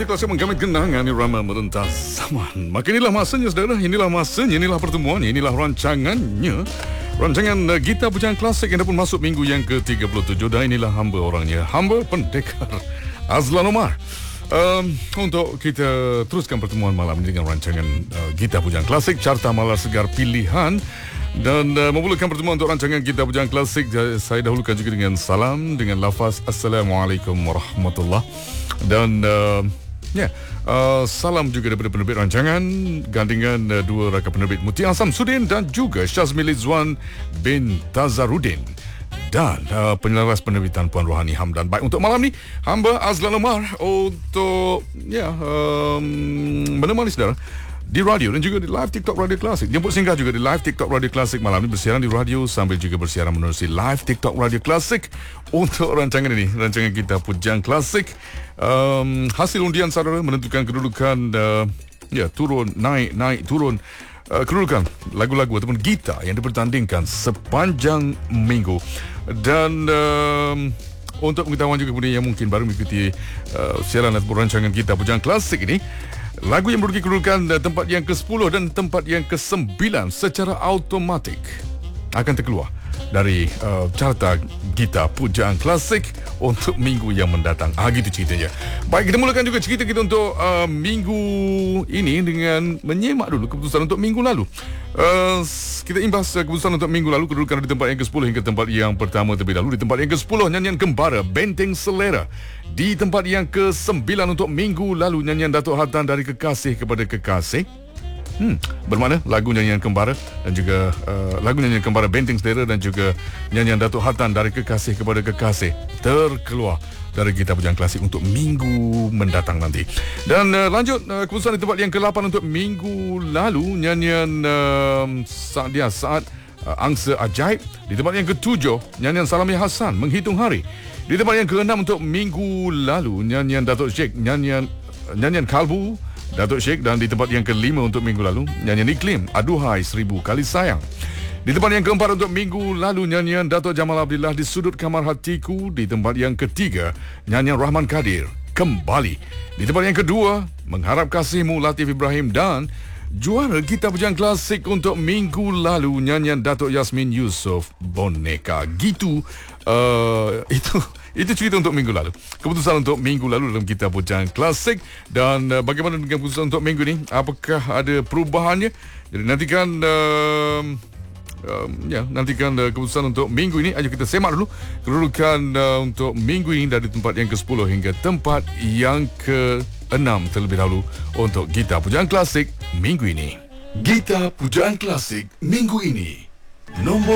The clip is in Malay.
situasi menggamit genangan irama merentas zaman. Maka inilah masanya saudara, inilah masanya, inilah pertemuan, inilah rancangannya. Rancangan Gita Pujangan Klasik yang dah pun masuk minggu yang ke-37 dan inilah hamba orangnya, hamba pendekar Azlan Omar. Untuk kita teruskan pertemuan malam ini dengan rancangan Gita Pujangan Klasik, carta malar segar pilihan. Dan memulakan pertemuan untuk rancangan Gita Pujangan Klasik, saya dahulukan juga dengan salam dengan lafaz Assalamualaikum warahmatullahi. Dan salam juga daripada penerbit rancangan gandingan dua rakan penerbit Mutia Samsudin dan juga Syazmi Lizwan bin Tazarudin dan penyelaras penerbitan Puan Rohani Hamdan. Baik, untuk malam ni hamba Azlan Omar untuk menemani saudara di radio dan juga di live TikTok Radio Klasik. Jemput singgah juga di live TikTok Radio Klasik malam ini, bersiaran di radio sambil juga bersiaran menerusi live TikTok Radio Klasik untuk rancangan ini, rancangan Gita Pujangan Klasik. Hasil undian saudara menentukan kedudukan turun, naik, turun kedudukan lagu-lagu ataupun gita yang dipertandingkan sepanjang minggu. Dan untuk pengetahuan juga kemudian yang mungkin baru mengikuti siaran ataupun rancangan Gita Pujangan Klasik ini, lagu yang menduduki kedudukan tempat yang ke-10 dan tempat yang ke-9 secara automatik akan terkeluar dari carta Gita Pujangan Klasik untuk minggu yang mendatang. Gitu ceritanya. Baik, kita mulakan juga cerita kita untuk minggu ini dengan menyemak dulu keputusan untuk minggu lalu. Kita imbas keputusan untuk minggu lalu, kedudukan di tempat yang ke-10 hingga tempat yang pertama terlebih dahulu. Di tempat yang ke-10 nyanyian Kembara Benteng Selera. Di tempat yang ke-9 untuk minggu lalu nyanyian Datuk Hatan Dari Kekasih Kepada Kekasih. Bermakna lagu nyanyian Kembara dan juga lagu nyanyian Kembara Benteng Selera dan juga nyanyian Datuk Hatan Dari Kekasih Kepada Kekasih terkeluar dari Gita Pujangan Klasik untuk minggu mendatang nanti. Dan lanjut keputusan di tempat yang ke-8 untuk minggu lalu nyanyian Saat Angsa Ajaib. Di tempat yang ke-7 nyanyian Salami Hasan Menghitung Hari. Di tempat yang ke-6 untuk minggu lalu nyanyian Datuk Sheikh, nyanyian Kalbu Datuk Sheikh. Dan di tempat yang ke-5 untuk minggu lalu nyanyian Iklim Aduhai Seribu Kali Sayang. Di tempat yang ke-4 untuk minggu lalu nyanyian Datuk Jamal Abdillah Di Sudut Kamar Hatiku. Di tempat yang ke-3 nyanyian Rahman Kadir Kembali. Di tempat yang ke-2 Mengharap Kasihmu Latif Ibrahim. Dan juara Gita Pujangan Klasik untuk minggu lalu nyanyian Datuk Yasmin Yusof Boneka. Gitu. Itu cerita untuk minggu lalu. Keputusan untuk minggu lalu dalam Gita Pujangan Klasik. Dan bagaimana dengan keputusan untuk minggu ini? Apakah ada perubahannya? Jadi nantikan keputusan untuk minggu ini. Ayo kita semak dulu kedudukan untuk minggu ini dari tempat yang ke-10 hingga tempat yang ke-6 terlebih dahulu untuk Gita Pujangan Klasik minggu ini. Gita Pujangan Klasik minggu ini. Nombor